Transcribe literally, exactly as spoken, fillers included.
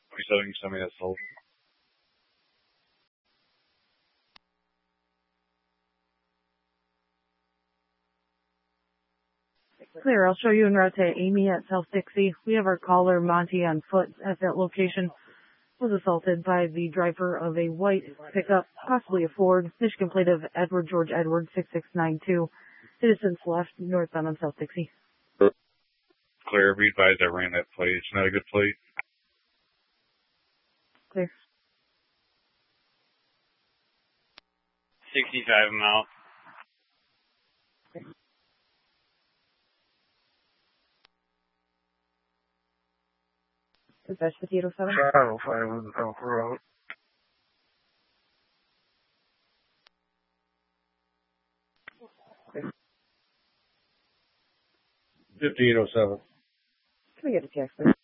Resetting semi-assault. Clear, I'll show you en route to Amy at South Dixie. We have our caller, Monty, on foot at that location. Was assaulted by the driver of a white pickup, possibly a Ford. Michigan plate of Edward George Edward six six nine two. Citizens left northbound on South Dixie. Clear, be advised I ran that plate. It's not a good plate. Clear. sixty-five, I'm out. Okay. Dispatch fifty-eight oh seven. five oh five was the South Road. fifty-eight oh seven. Can we get a text, please?